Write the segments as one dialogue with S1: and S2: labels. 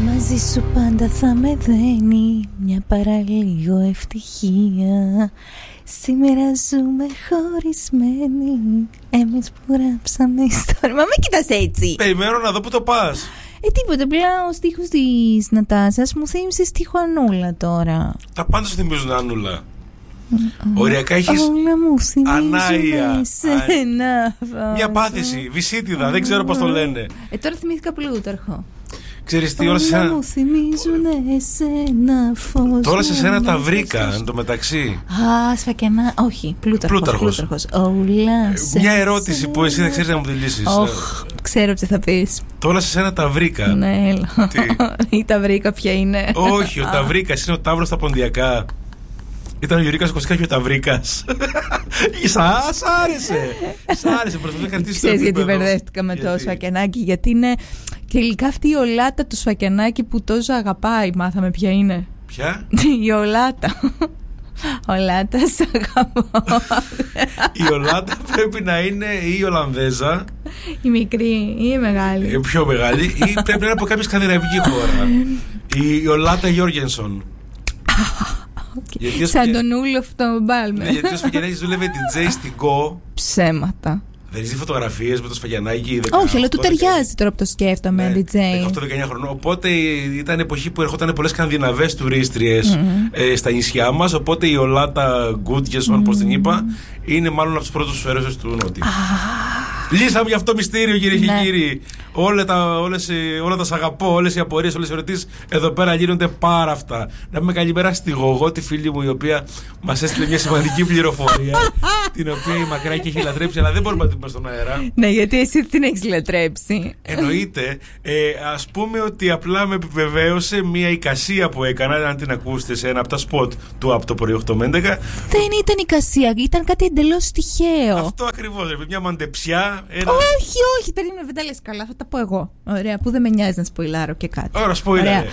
S1: Μαζί σου πάντα θα με δένει μια παραλίγο ευτυχία. Σήμερα ζούμε χωρισμένοι, εμείς που γράψαμε ιστορία. Μα με κοιτάς έτσι.
S2: Περιμένω να δω που το πας.
S1: Τίποτα, απλά ο στίχος της Νατάσας μου θύμισε στίχο Ανούλα τώρα.
S2: Τα πάντα σου θυμίζουν Ανούλα. Οριακά έχεις
S1: όλα μου
S2: ανάια,
S1: μια
S2: πάθηση, βυσίτιδα, δεν ξέρω πώς το λένε.
S1: Τώρα θυμήθηκα Πλούταρχο.
S2: Ξέρεις τι, όλα σε σένα
S1: μου θυμίζουν εσένα φως.
S2: Τώρα σε σένα τα βρήκα εν τω μεταξύ.
S1: Σφακιανά, όχι, Πλούταρχος.
S2: Μια ερώτηση που εσύ δεν ξέρεις να μου τη λύσεις.
S1: Ξέρω τι θα πεις.
S2: Τώρα σε σένα τα βρήκα.
S1: Ναι, έλα. Ή τα βρήκα ποια είναι.
S2: Όχι, ο Ταβρίκας είναι ο Ταύρος στα Ποντιακά. Ήταν ο Γιουρίκας ο Κωστικάς και ο Ταβρίκας. Σας άρεσε. Σας άρεσε, προσπαθώ να κρατήσεις το επίπεδο.
S1: Ξέρεις γιατί μπερδεύτηκα με το Σφακιανάκι? Γιατί είναι τελικά αυτή η Ολάτα του Σφακιανάκι που τόσο αγαπάει. Μάθαμε ποια είναι.
S2: Ποια?
S1: Η Ολάτα. Ολάτα, σ' αγαπώ.
S2: Η Ολάτα πρέπει να είναι η Ολλανδέζα,
S1: η μικρή ή η μεγάλη?
S2: Πιο μεγάλη. Ή πρέπει να είναι από κάποια σκανδιναβική χώρα. Η Ολάτα Γιώργενσον.
S1: Σαν τον Ούλοφ τον Μπάλμε.
S2: Γιατί ο Σφακιανάκης δούλευε DJ στην Go.
S1: Ψέματα.
S2: Δεν είσαι φωτογραφίες με το Σφακιανάκι?
S1: Όχι, αλλά του ταιριάζει τώρα που το σκέφτομαι, DJ.
S2: 18-19 χρονών. Οπότε ήταν εποχή που ερχόταν πολλές σκανδιναβές τουρίστριες στα νησιά μας. Οπότε η Ολάτα Γκούτγεσον, πώς την είπα, είναι μάλλον από τους πρώτους έρωτες του Νότιου. Λύσαμε για αυτό το μυστήριο, κυρίες και κύριοι. Όλα τα σ' αγαπώ, όλες οι απορίες, όλες οι ερωτήσεις εδώ πέρα γίνονται πάρα αυτά. Να πούμε καλημέρα στη Γογό, τη φίλη μου, η οποία μας έστειλε μια σημαντική πληροφορία, την οποία η Μακράκη έχει λατρέψει, αλλά δεν μπορούμε να την πούμε στον αέρα.
S1: Ναι, γιατί εσύ την έχεις λατρέψει.
S2: Εννοείται. Ας πούμε ότι απλά με επιβεβαίωσε μια εικασία που έκανα, αν την ακούσετε σε ένα από τα σποτ του από το πρωί 8 με 11.
S1: Δεν ήταν εικασία, ήταν κάτι εντελώς τυχαίο.
S2: Αυτό ακριβώς, μια μαντεψιά.
S1: Όχι, περίμενε, δεν τα λες καλά, θα τα πω εγώ. Ωραία, που δεν με νοιάζει να σποιλάρω και κάτι.
S2: Ωραία, σποιλάρε.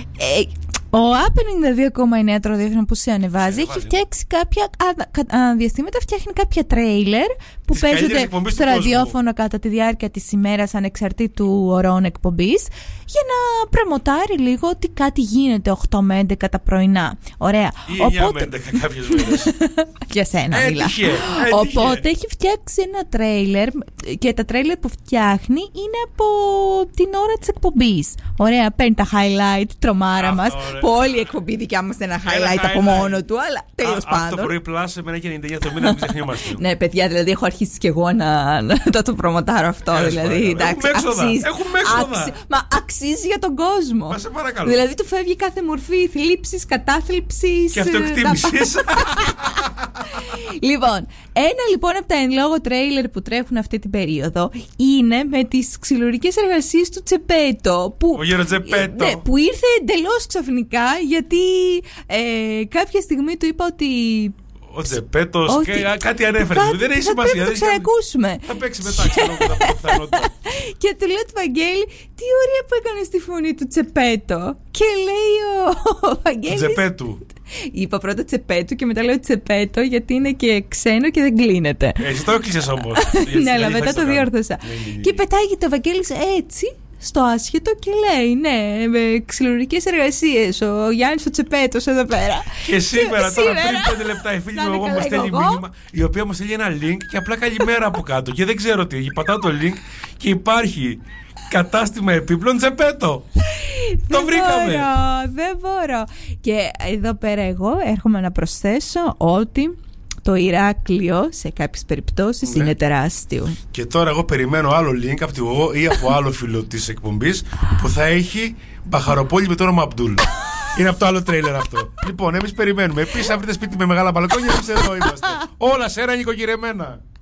S1: Ο A92,9 το ραδιόφωνο που σε ανεβάζει έχει φτιάξει κάποια διαστήματα, φτιάχνει κάποια τρέιλερ που παίζονται στο ραδιόφωνο κατά τη διάρκεια της ημέρας ανεξαρτήτου ωρών εκπομπής, για να προμοτάρει λίγο ότι κάτι γίνεται 8 με 11 τα πρωινά. Ωραία.
S2: Ή 9 με 11 κάποιες μέρες.
S1: Για σένα μιλά. Οπότε έχει φτιάξει ένα τρέιλερ, και τα τρέιλερ που φτιάχνει είναι από την ώρα της εκπομπής. Ωραία, παίρνει τα highlight, τρομάρα μας, που όλη η εκπομπή δικιά μας είναι ένα highlight από μόνο του, αλλά τέλος πάντων.
S2: Αυτό το πρωί πλάσε με 1,99 το μήνα, μην ξεχνιόμαστε.
S1: Ναι, παιδιά, δηλαδή έχω αρχίσει κι εγώ να το προμοτάρω αυτό. Δηλαδή, εντάξει,
S2: έχουμε έξοδα.
S1: Μα αξίζει για τον κόσμο.
S2: Μα σε παρακαλώ.
S1: Δηλαδή του φεύγει κάθε μορφή θλίψης, κατάθλιψης
S2: και αυτοεκτίμησης.
S1: Λοιπόν, ένα λοιπόν από τα εν λόγω τρέιλερ που τρέχουν αυτή την περίοδο είναι με τις ξυλουργικές εργασίες του Τσεπέτο.
S2: Ο Γέρο Τσεπέτο.
S1: Ναι, που ήρθε εντελώς ξαφνικά, γιατί κάποια στιγμή του είπα ότι
S2: ο Τσεπέτος κάτι ανέφερε. Δεν έχει σημασία.
S1: Θα το ξανακούσουμε.
S2: Θα παίξει μετά, ξέρω, τα πιθανότητα.
S1: Και του λέω του Βαγγέλη, τι ωραία που έκανε στη φωνή του Τσεπέτο. Και λέει ο Βαγγέλης,
S2: Τσεπέτου.
S1: Είπα πρώτα Τσεπέτου και μετά λέω Τσεπέτο, γιατί είναι και ξένο και δεν κλείνεται.
S2: Εσύ το έκλεισες όμως.
S1: Ναι, αλλά μετά το διόρθωσα. Και πετάγεται ο Βαγγέλης έτσι στο άσχετο και λέει, ναι, με ξυλουργικές εργασίες ο Γιάννης ο Τσεπέτος εδώ πέρα.
S2: Και σήμερα, τώρα πριν 5 λεπτά, η φίλη μου μου στέλνει μήνυμα, η οποία μου στέλνει ένα link και απλά καλημέρα από κάτω. Και δεν ξέρω τι, πατάω το link και υπάρχει κατάστημα επίπλων Τσεπέτο. Το βρήκαμε.
S1: Δεν μπορώ. Και εδώ πέρα εγώ έρχομαι να προσθέσω ότι το Ηράκλειο σε κάποιες περιπτώσεις είναι τεράστιο.
S2: Και τώρα εγώ περιμένω άλλο link από τη εγώ ή από άλλο φίλο της εκπομπής που θα έχει Μπαχαροπόλη με το όνομα Αμπτούλ. Είναι από το άλλο τρέιλερ αυτό. Λοιπόν, εμείς περιμένουμε. Επίσης, αν βρείτε σπίτι με μεγάλα μπαλκόνια, εμείς εδώ είμαστε. Όλα σέρα νοικοκυρεμένα.